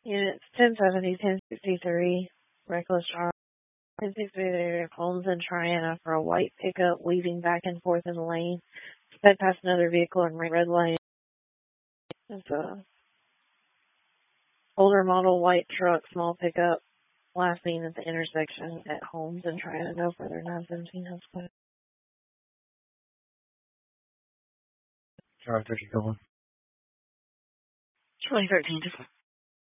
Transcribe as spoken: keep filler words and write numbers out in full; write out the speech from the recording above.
Units ten seventy, ten sixty-three, reckless drive. ten sixty-three Holmes and Triana for a white pickup weaving back and forth in the lane. Sped past another vehicle in red lane. It's a older model white truck, small pickup. Last seen at the intersection at Holmes and Triana. No further. nine seventeen Hills Square. Drive thirty going. twenty thirteen